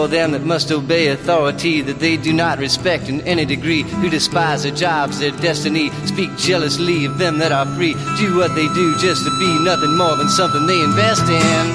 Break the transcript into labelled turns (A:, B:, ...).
A: them that must obey authority, that they do not respect in any degree, who despise their jobs, their destiny, speak jealously of them that are free, do what they do just to be nothing more than something they invest in.